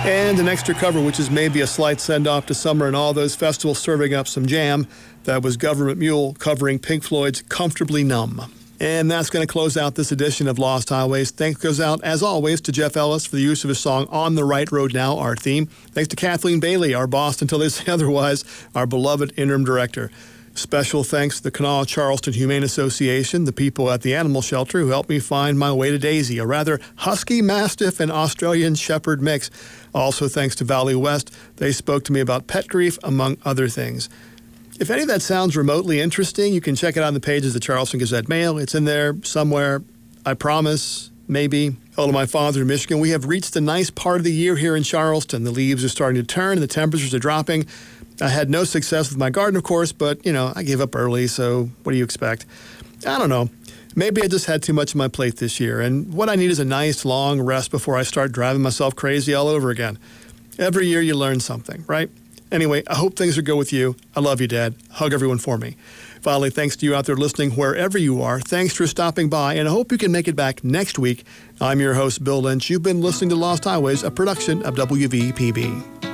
And an extra cover, which is maybe a slight send-off to summer and all those festivals serving up some jam. That was Government Mule covering Pink Floyd's Comfortably Numb. And that's going to close out this edition of Lost Highways. Thanks goes out, as always, to Jeff Ellis for the use of his song On the Right Road Now, our theme. Thanks to Kathleen Bailey, our boss until they say otherwise, our beloved interim director. Special thanks to the Kanawha Charleston Humane Association, the people at the animal shelter who helped me find my way to Daisy, a rather husky mastiff and Australian shepherd mix. Also thanks to Valley West. They spoke to me about pet grief, among other things. If any of that sounds remotely interesting, you can check it out on the pages of the Charleston Gazette Mail. It's in there somewhere, I promise, maybe. Hello to my father in Michigan. We have reached the nice part of the year here in Charleston. The leaves are starting to turn, and the temperatures are dropping. I had no success with my garden, of course, but, I gave up early, so what do you expect? I don't know. Maybe I just had too much on my plate this year, and what I need is a nice, long rest before I start driving myself crazy all over again. Every year you learn something, right? Anyway, I hope things are good with you. I love you, Dad. Hug everyone for me. Finally, thanks to you out there listening wherever you are. Thanks for stopping by, and I hope you can make it back next week. I'm your host, Bill Lynch. You've been listening to Lost Highways, a production of WVPB.